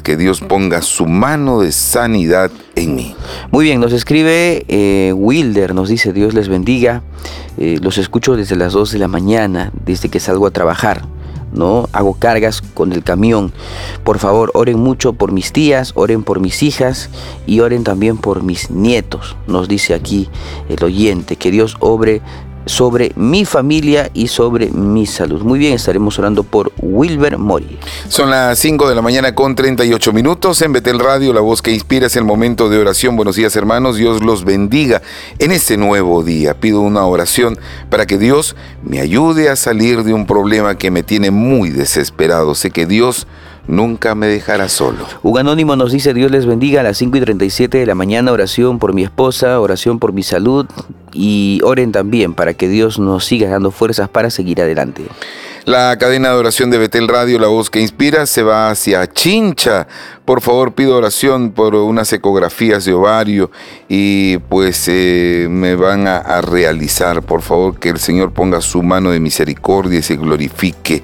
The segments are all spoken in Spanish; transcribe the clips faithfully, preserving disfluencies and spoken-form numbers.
que Dios ponga su mano de sanidad en mí. Muy bien, nos escribe eh, Wilder, nos dice: Dios les bendiga. Eh, los escucho desde las dos de la mañana, desde que salgo a trabajar, ¿no? Hago cargas con el camión. Por favor, oren mucho por mis tías, oren por mis hijas y oren también por mis nietos. Nos dice aquí el oyente, que Dios obre sobre mi familia y sobre mi salud. Muy bien, estaremos orando por Wilber Mori. Son las cinco de la mañana con treinta y ocho minutos en Betel Radio, la voz que inspira. Es el momento de oración. Buenos días, hermanos. Dios los bendiga en este nuevo día. Pido una oración para que Dios me ayude a salir de un problema que me tiene muy desesperado. Sé que Dios nunca me dejará solo. Un anónimo nos dice: Dios les bendiga. A las cinco y treinta y siete de la mañana, oración por mi esposa, oración por mi salud, y oren también para que Dios nos siga dando fuerzas para seguir adelante. La cadena de oración de Betel Radio, la voz que inspira, se va hacia Chincha. Por favor, pido oración por unas ecografías de ovario y pues eh, me van a, a realizar. Por favor, que el Señor ponga su mano de misericordia y se glorifique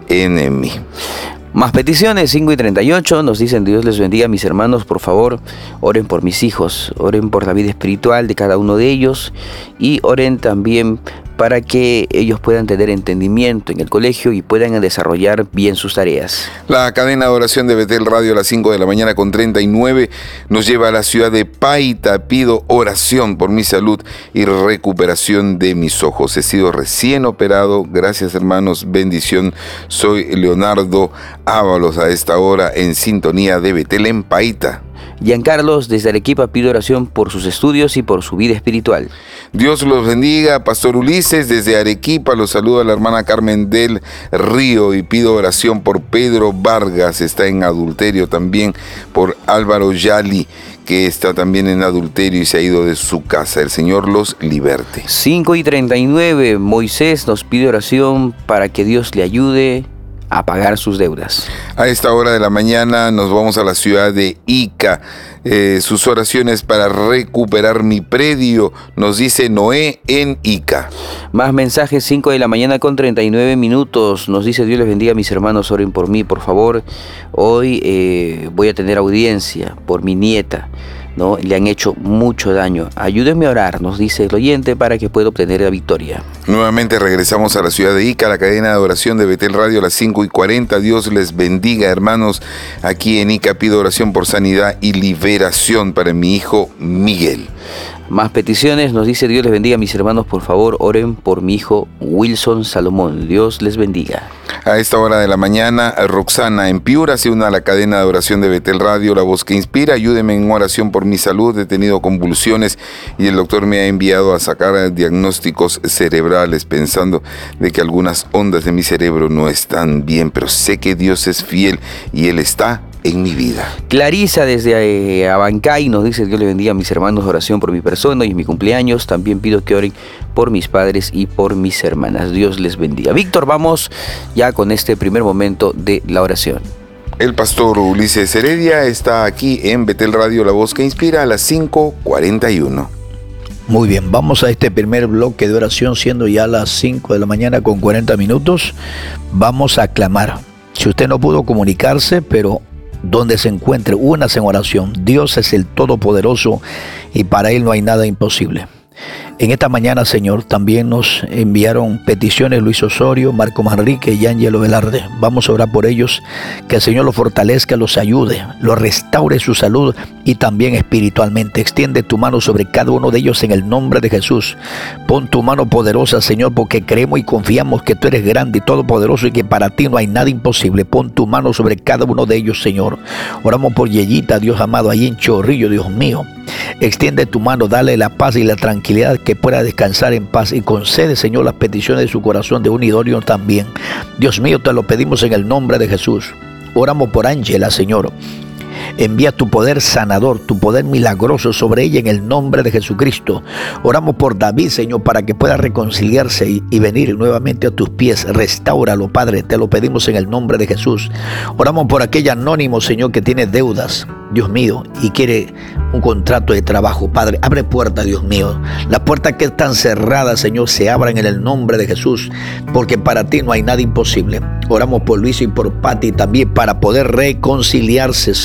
en mí. Más peticiones, cinco y treinta y ocho, nos dicen: Dios les bendiga, mis hermanos, por favor, oren por mis hijos, oren por la vida espiritual de cada uno de ellos y oren también para que ellos puedan tener entendimiento en el colegio y puedan desarrollar bien sus tareas. La cadena de oración de Betel Radio a las cinco de la mañana con treinta y nueve nos lleva a la ciudad de Paita. Pido oración por mi salud y recuperación de mis ojos. He sido recién operado. Gracias, hermanos. Bendición. Soy Leonardo Ábalos, a esta hora en sintonía de Betel en Paita. Giancarlos, desde Arequipa, pide oración por sus estudios y por su vida espiritual. Dios los bendiga. Pastor Ulises, desde Arequipa, los saluda la hermana Carmen del Río y pido oración por Pedro Vargas, está en adulterio, también por Álvaro Yali, que está también en adulterio y se ha ido de su casa. El Señor los liberte. cinco y treinta y nueve, Moisés nos pide oración para que Dios le ayude a pagar sus deudas. A esta hora de la mañana nos vamos a la ciudad de Ica. Eh, sus oraciones para recuperar mi predio, nos dice Noé en Ica. Más mensajes, cinco de la mañana con treinta y nueve minutos. Nos dice: Dios les bendiga, mis hermanos, oren por mí, por favor. Hoy eh, voy a tener audiencia por mi nieta, ¿no? Le han hecho mucho daño. Ayúdenme a orar, nos dice el oyente, para que pueda obtener la victoria. Nuevamente regresamos a la ciudad de Ica, la cadena de oración de Betel Radio a las cinco y cuarenta. Dios les bendiga, hermanos. Aquí en Ica pido oración por sanidad y liberación para mi hijo Miguel. Más peticiones, nos dice: Dios les bendiga, mis hermanos, por favor, oren por mi hijo Wilson Salomón. Dios les bendiga. A esta hora de la mañana, Roxana en Piura se une a la cadena de oración de Betel Radio, la voz que inspira. Ayúdeme en oración por mi salud. He tenido convulsiones y el doctor me ha enviado a sacar diagnósticos cerebrales, pensando de que algunas ondas de mi cerebro no están bien, pero sé que Dios es fiel y Él está en mi vida. Clarisa desde eh, Abancay nos dice: Dios le bendiga a mis hermanos, oración por mi persona y mi cumpleaños. También pido que oren por mis padres y por mis hermanas. Dios les bendiga. Víctor, vamos ya con este primer momento de la oración. El pastor Ulises Heredia está aquí en Betel Radio, la voz que inspira, a las cinco cuarenta y uno. Muy bien, vamos a este primer bloque de oración, siendo ya las cinco de la mañana con cuarenta minutos. Vamos a clamar. Si usted no pudo comunicarse, pero donde se encuentre, únase en oración. Dios es el Todopoderoso y para Él no hay nada imposible. En esta mañana, Señor, también nos enviaron peticiones Luis Osorio, Marco Manrique y Ángelo Velarde. Vamos a orar por ellos, que el Señor los fortalezca, los ayude, los restaure su salud y también espiritualmente. Extiende tu mano sobre cada uno de ellos en el nombre de Jesús. Pon tu mano poderosa, Señor, porque creemos y confiamos que tú eres grande y todopoderoso y que para ti no hay nada imposible. Pon tu mano sobre cada uno de ellos, Señor. Oramos por Yeyita, Dios amado, ahí en Chorrillo, Dios mío. Extiende tu mano, dale la paz y la tranquilidad, que pueda descansar en paz, y concede, Señor, las peticiones de su corazón de unidorio también. Dios mío, te lo pedimos en el nombre de Jesús. Oramos por Ángela, Señor. Envía tu poder sanador, tu poder milagroso sobre ella en el nombre de Jesucristo. Oramos por David, Señor, para que pueda reconciliarse y, y venir nuevamente a tus pies. Restáuralo, Padre, te lo pedimos en el nombre de Jesús. Oramos por aquel anónimo, Señor, que tiene deudas, Dios mío, y quiere un contrato de trabajo. Padre, abre puertas, Dios mío. Las puertas que están cerradas, Señor, se abran en el nombre de Jesús, porque para ti no hay nada imposible. Oramos por Luis y por Pati también, para poder reconciliarse,